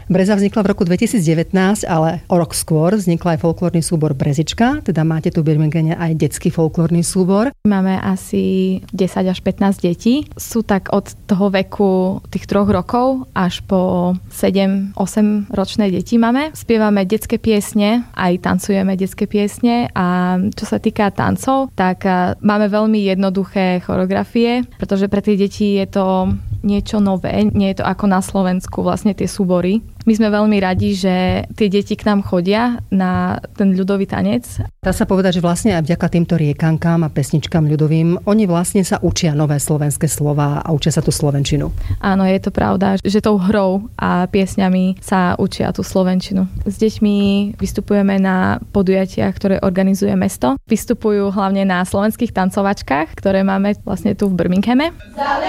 Breza vznikla v roku 2019, ale o rok skôr vznikla aj folklórny súbor Brezička, teda máte tu v Birminghame aj detský folklórny súbor. Máme asi 10 až 15 detí. Sú tak od toho veku tých 3 rokov až po 7-8 ročné deti máme. Spievame detské piesne, aj tancujeme detské piesne a čo sa týka tancov, tak máme veľmi jednoduché choreografie, pretože pre tie deti je to niečo nové, nie je to ako na Slovensku vlastne tie súbory. My sme veľmi radi, že tie deti k nám chodia na ten ľudový tanec. Dá sa povedať, že vlastne aj vďaka týmto riekankám a pesničkám ľudovým, oni vlastne sa učia nové slovenské slová a učia sa tú slovenčinu. Áno, je to pravda, že tou hrou a piesňami sa učia tú slovenčinu. S deťmi vystupujeme na podujatiach, ktoré organizuje mesto. Vystupujú hlavne na slovenských tancovačkách, ktoré máme vlastne tu v Birminghame.